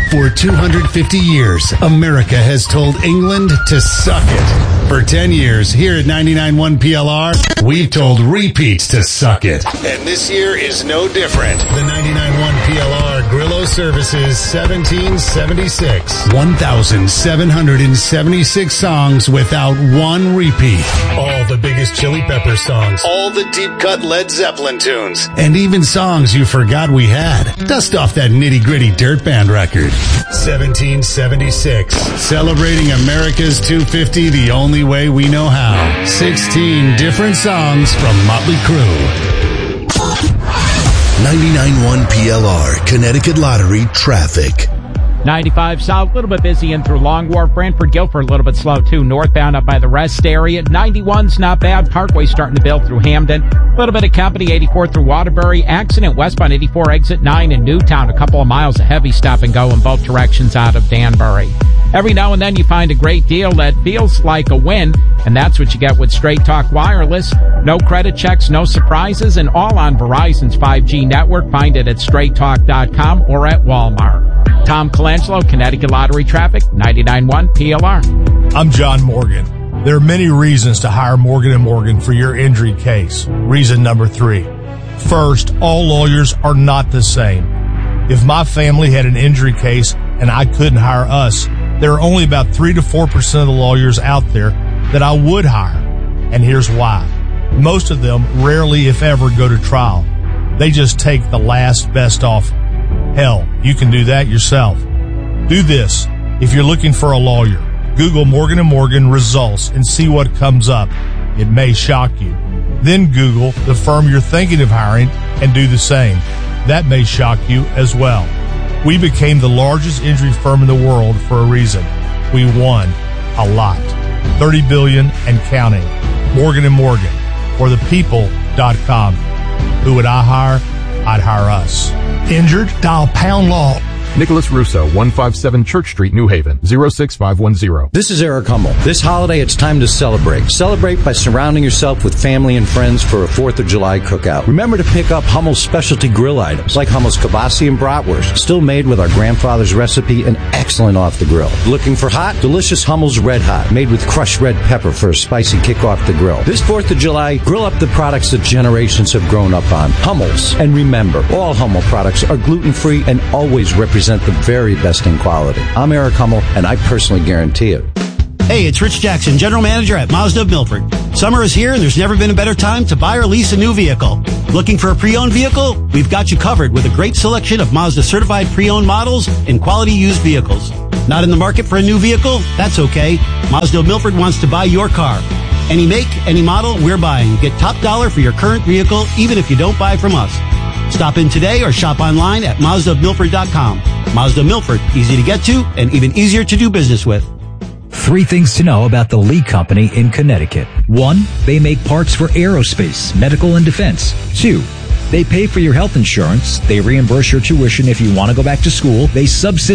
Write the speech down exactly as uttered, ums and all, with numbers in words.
For two hundred fifty years, America has told England to suck it. For ten years, here at ninety-nine point one P L R, we've told repeats to suck it. And this year is no different. The ninety-nine point one P L R Grillo Services seventeen seventy-six. one thousand seven hundred seventy-six songs without one repeat. All the biggest Chili Pepper songs. All the deep-cut Led Zeppelin tunes. And even songs you forgot we had. Dust off that nitty-gritty dirt band record. seventeen seventy-six. Celebrating America's two fifty the only way we know how. sixteen different songs from Motley Crue. ninety-nine point one P L R, Connecticut Lottery traffic. ninety-five south, a little bit busy in through Long Wharf. Brantford, Guilford, a little bit slow too. Northbound up by the rest area. ninety-one's not bad. Parkway starting to build through Hamden. A little bit of company, eighty-four through Waterbury. Accident westbound eighty-four, exit nine in Newtown. A couple of miles of heavy stop and go in both directions out of Danbury. Every now and then you find a great deal that feels like a win, and that's what you get with Straight Talk Wireless. No credit checks, no surprises, and all on Verizon's five G network. Find it at straight talk dot com or at Walmart. Tom Colangelo, Connecticut Lottery Traffic, ninety-nine point one P L R. I'm John Morgan. There are many reasons to hire Morgan and Morgan for your injury case. Reason number three. First, all lawyers are not the same. If my family had an injury case and I couldn't hire us, there are only about three to four percent of the lawyers out there that I would hire. And here's why. Most of them rarely, if ever, go to trial. They just take the last best offer. Hell, you can do that yourself. Do this. If you're looking for a lawyer, Google Morgan and Morgan results and see what comes up. It may shock you. Then Google the firm you're thinking of hiring and do the same. That may shock you as well. We became the largest injury firm in the world for a reason. We won a lot. thirty billion dollars and counting. Morgan and Morgan, or the people dot com. Who would I hire? I'd hire us. Injured? Dial pound law. Nicholas Russo, one fifty-seven Church Street, New Haven, zero six five one zero. This is Eric Hummel. This holiday, it's time to celebrate. Celebrate by surrounding yourself with family and friends for a fourth of July cookout. Remember to pick up Hummel's specialty grill items, like Hummel's kibasi and bratwurst, still made with our grandfather's recipe and excellent off the grill. Looking for hot? Delicious Hummel's Red Hot, made with crushed red pepper for a spicy kick off the grill. This fourth of July, grill up the products that generations have grown up on. Hummel's. And remember, all Hummel products are gluten-free and always represent the very best in quality. I'm Eric Hummel, and I personally guarantee it. Hey, it's Rich Jackson, General Manager at Mazda of Milford. Summer is here, and there's never been a better time to buy or lease a new vehicle. Looking for a pre-owned vehicle? We've got you covered with a great selection of Mazda certified pre-owned models and quality used vehicles. Not in the market for a new vehicle? That's okay. Mazda of Milford wants to buy your car. Any make, any model, we're buying. Get top dollar for your current vehicle, even if you don't buy from us. Stop in today or shop online at mazda of milford dot com. Mazda Milford, easy to get to and even easier to do business with. Three things to know about the Lee Company in Connecticut. One, they make parts for aerospace, medical, and defense. Two, they pay for your health insurance. They reimburse your tuition if you want to go back to school. They subsidize